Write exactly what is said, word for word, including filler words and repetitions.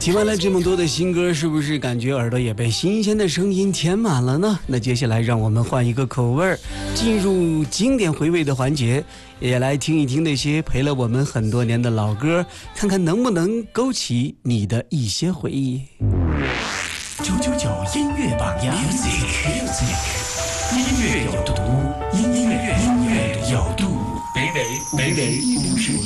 听完了这么多的新歌，是不是感觉耳朵也被新鲜的声音填满了呢？那接下来让我们换一个口味儿，进入经典回味的环节，也来听一听那些陪了我们很多年的老歌，看看能不能勾起你的一些回忆。 九九九音乐榜样 ，music music， 音乐有毒，音乐音乐有毒，北北北北一零。